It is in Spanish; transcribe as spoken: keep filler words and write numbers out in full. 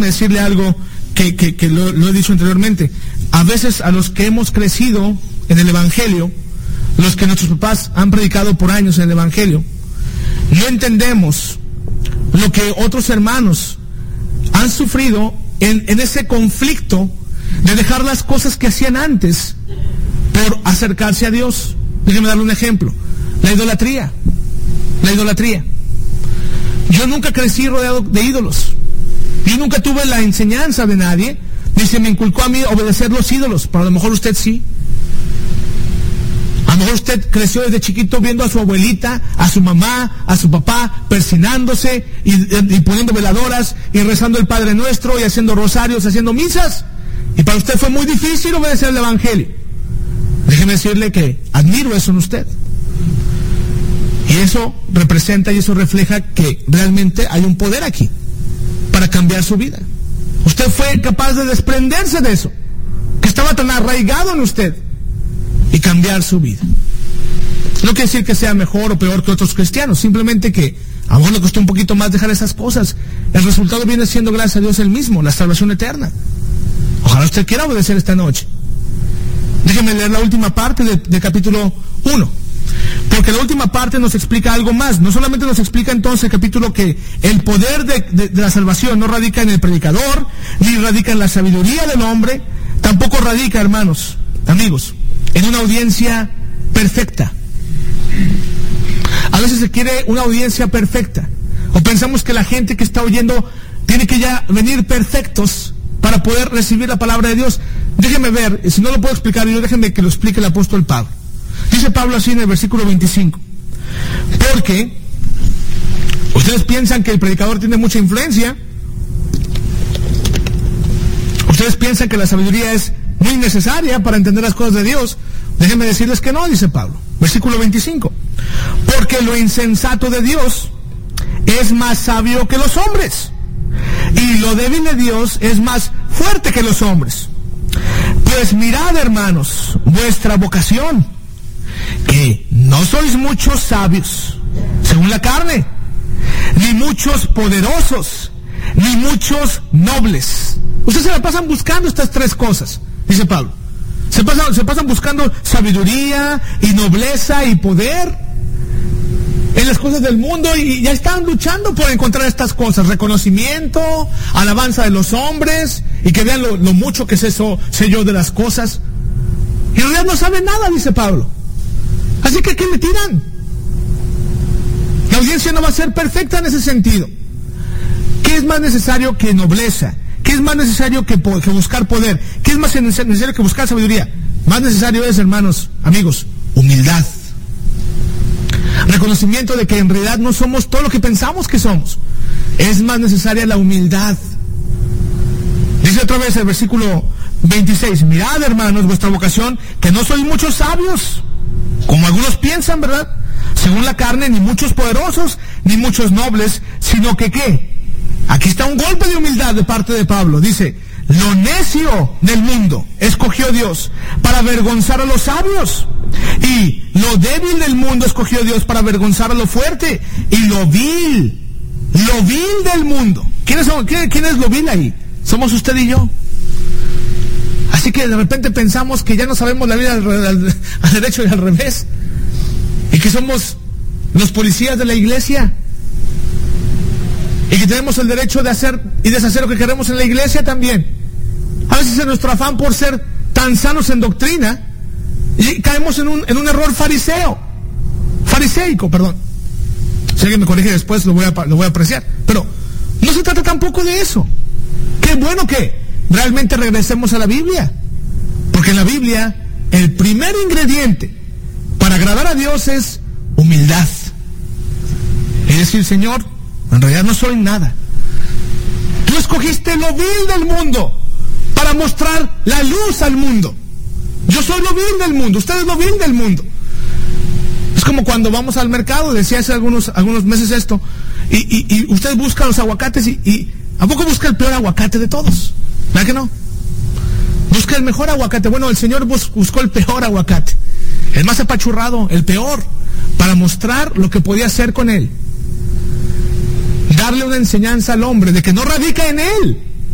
decirle algo que, que, que lo, lo he dicho anteriormente. A veces a los que hemos crecido en el Evangelio, los que nuestros papás han predicado por años en el Evangelio, no entendemos lo que otros hermanos han sufrido en, en ese conflicto de dejar las cosas que hacían antes por acercarse a Dios. Déjenme darle un ejemplo. La idolatría. La idolatría. Yo nunca crecí rodeado de ídolos. Yo nunca tuve la enseñanza de nadie, ni se me inculcó a mí obedecer los ídolos. Pero a lo mejor usted sí. A lo mejor usted creció desde chiquito viendo a su abuelita, a su mamá, a su papá, persinándose y, y poniendo veladoras y rezando el Padre Nuestro y haciendo rosarios, haciendo misas. Y para usted fue muy difícil obedecer el Evangelio. Déjeme decirle que admiro eso en usted. Y eso representa y eso refleja que realmente hay un poder aquí para cambiar su vida. Usted fue capaz de desprenderse de eso, que estaba tan arraigado en usted, y cambiar su vida. No quiere decir que sea mejor o peor que otros cristianos, simplemente que a lo mejor le costó un poquito más dejar esas cosas. El resultado viene siendo, gracias a Dios, el mismo, la salvación eterna. Ojalá usted quiera obedecer esta noche. Déjeme leer la última parte del de capítulo uno. Porque la última parte nos explica algo más. No solamente nos explica entonces el capítulo que el poder de, de, de la salvación no radica en el predicador, ni radica en la sabiduría del hombre, tampoco radica, hermanos, amigos, en una audiencia perfecta. A veces se quiere una audiencia perfecta, o pensamos que la gente que está oyendo tiene que ya venir perfectos para poder recibir la palabra de Dios. Déjeme ver, si no lo puedo explicar yo, déjeme que lo explique el apóstol Pablo. Dice Pablo así en el versículo veinticinco: porque ustedes piensan que el predicador tiene mucha influencia, ustedes piensan que la sabiduría es muy necesaria para entender las cosas de Dios. Déjenme decirles que no, dice Pablo, versículo veinticinco: porque lo insensato de Dios es más sabio que los hombres, y lo débil de Dios es más fuerte que los hombres. Pues mirad, hermanos, vuestra vocación, que no sois muchos sabios, según la carne, ni muchos poderosos, ni muchos nobles. Ustedes se la pasan buscando estas tres cosas, dice Pablo. Se pasan, se pasan buscando sabiduría y nobleza y poder en las cosas del mundo, y ya están luchando por encontrar estas cosas: reconocimiento, alabanza de los hombres, y que vean lo, lo mucho que sé, eso, sé yo de las cosas. Y en realidad no saben nada, dice Pablo. Así que, ¿qué le tiran? La audiencia no va a ser perfecta en ese sentido. ¿Qué es más necesario que nobleza? ¿Qué es más necesario que, que buscar poder? ¿Qué es más necesario que buscar sabiduría? Más necesario es, hermanos, amigos, humildad. Reconocimiento de que en realidad no somos todo lo que pensamos que somos. Es más necesaria la humildad. Dice otra vez el versículo veintiséis: mirad, hermanos, vuestra vocación, que no sois muchos sabios, como algunos piensan, ¿verdad? Según la carne, ni muchos poderosos, ni muchos nobles, sino que ¿qué? Aquí está un golpe de humildad de parte de Pablo. Dice: lo necio del mundo escogió Dios para avergonzar a los sabios, y lo débil del mundo escogió Dios para avergonzar a lo fuerte, y lo vil, lo vil del mundo. ¿Quiénes son? ¿Quién, quién es lo vil ahí? Somos usted y yo. Así que de repente pensamos que ya no sabemos la vida al, al, al derecho y al revés, y que somos los policías de la iglesia, y que tenemos el derecho de hacer y deshacer lo que queremos en la iglesia también. A veces en nuestro afán por ser tan sanos en doctrina, y caemos en un, en un error fariseo, fariseico, perdón. Si alguien me corrige después, lo voy a, lo voy a apreciar. Pero no se trata tampoco de eso. Qué bueno que realmente regresemos a la Biblia, porque en la Biblia el primer ingrediente para agradar a Dios es humildad. Es decir, Señor, en realidad no soy nada. Tú escogiste lo vil del mundo para mostrar la luz al mundo. Yo soy lo vil del mundo, usted es lo vil del mundo. Es como cuando vamos al mercado, decía hace algunos, algunos meses esto, y, y, y usted busca los aguacates y, y ¿a poco busca el peor aguacate de todos? ¿Verdad que no? Busca el mejor aguacate. Bueno, el Señor bus, buscó el peor aguacate, el más apachurrado, el peor, para mostrar lo que podía hacer con él. Darle una enseñanza al hombre de que no radica en él,